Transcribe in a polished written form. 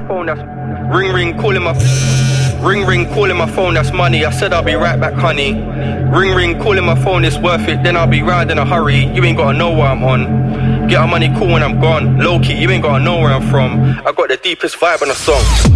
phone, that's ring ring calling my phone, that's money. I said I'll be right back, honey. Ring ring calling my phone, it's worth it. Then I'll be round in a hurry. You ain't gotta know where I'm on. Get our money cool when I'm gone. Low key, you ain't gotta know where I'm from. I got the deepest vibe on the song.